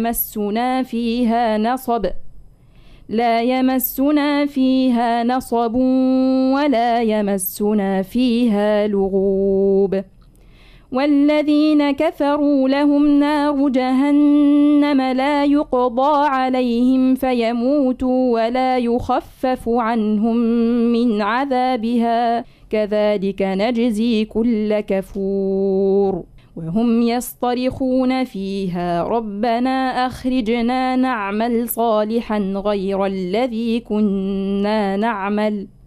يمسنا فيها نصب لا يمسنا فيها نصب ولا يمسنا فيها لغوب والذين كفروا لهم نار جهنم لا يقضى عليهم فيموتوا ولا يخفف عنهم من عذابها كذلك نجزي كل كفور وهم يصطرخون فيها ربنا أخرجنا نعمل صالحا غير الذي كنا نعمل